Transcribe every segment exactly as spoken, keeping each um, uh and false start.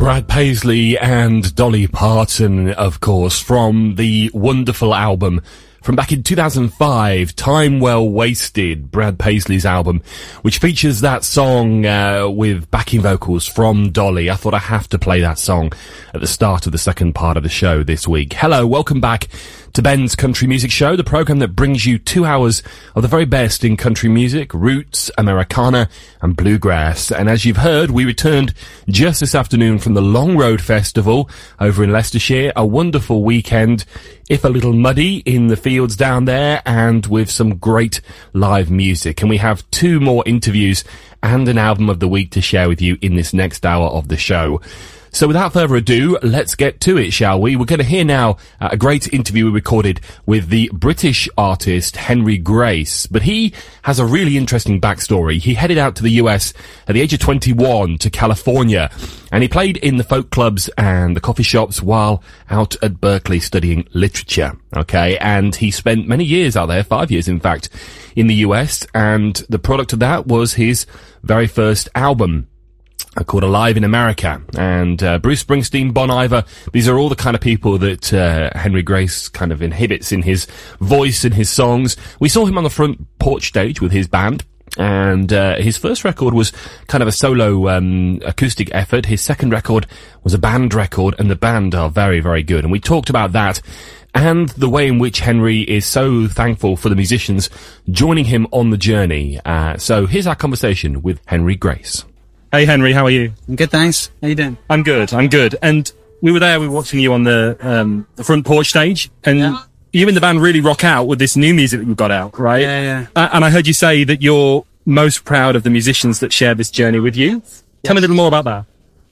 Brad Paisley and Dolly Parton, of course, from the wonderful album from back in two thousand five, Time Well Wasted, Brad Paisley's album, which features that song uh, with backing vocals from Dolly. I thought I have to play that song at the start of the second part of the show this week. Hello, welcome back to Ben's Country Music Show, the programme that brings you two hours of the very best in country music, roots, Americana and bluegrass. And as you've heard, we returned just this afternoon from the Long Road Festival over in Leicestershire, a wonderful weekend, if a little muddy in the fields down there, and with some great live music. And we have two more interviews and an album of the week to share with you in this next hour of the show. So without further ado, let's get to it, shall we? We're going to hear now uh, a great interview we recorded with the British artist Henry Grace. But he has a really interesting backstory. He headed out to the U S at the age of twenty-one to California, and he played in the folk clubs and the coffee shops while out at Berkeley studying literature. Okay, and he spent many years out there, five years in fact, in the U S, and the product of that was his very first album, called Alive in America. And uh, Bruce Springsteen, Bon Iver, these are all the kind of people that uh, Henry Grace kind of inhibits in his voice and his songs. We saw him on the front porch stage with his band, and uh, his first record was kind of a solo um, acoustic effort. His second record was a band record, and the band are very, very good. And we talked about that and the way in which Henry is so thankful for the musicians joining him on the journey. Uh, so here's our conversation with Henry Grace. Hey Henry, how are you? I'm good, thanks. How you doing? I'm good, I'm good. And we were there, we were watching you on the um, the front porch stage, and yeah. You and the band really rock out with this new music that you've got out, right? Yeah, yeah. Uh, and I heard you say that you're most proud of the musicians that share this journey with you. Yes. Tell me a little more about that.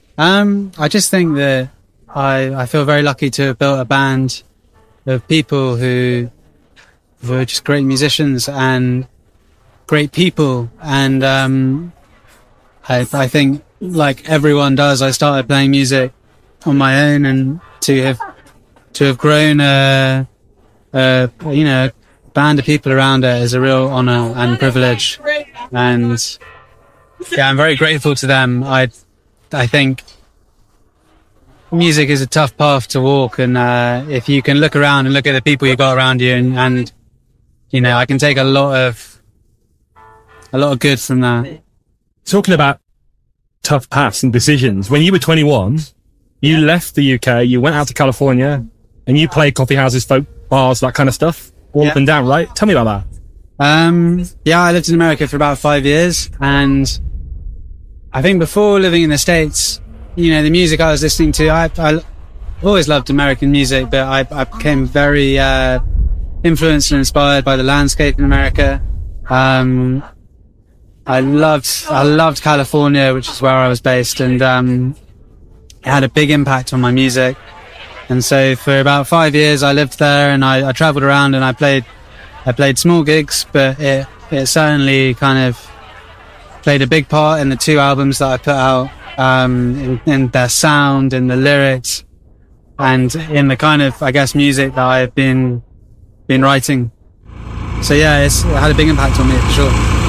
Um, I just think that I I feel very lucky to have built a band of people who were just great musicians and great people, and um I, I think, like everyone does, I started playing music on my own, and to have to have grown a, a you know band of people around it is a real honour and privilege. And yeah, I'm very grateful to them. I I think music is a tough path to walk, and uh, if you can look around and look at the people you got around you, and, and you know, I can take a lot of a lot of good from that. Talking about tough paths and decisions, when you were twenty-one, you left the U K, you went out to California, and you played coffee houses, folk bars, that kind of stuff, all yeah. up and down, right? Tell me about that. Um, yeah, I lived in America for about five years, and I think before living in the States, you know, the music I was listening to, I, I always loved American music, but I, I became very uh, influenced and inspired by the landscape in America. Um, I loved, I loved California, which is where I was based, and, um, it had a big impact on my music. And so for about five years I lived there, and I, I traveled around, and I played, I played small gigs, but it, it certainly kind of played a big part in the two albums that I put out, um, in, in their sound, in the lyrics, and in the kind of, I guess, music that I've been, been writing. So yeah, it's, it had a big impact on me for sure.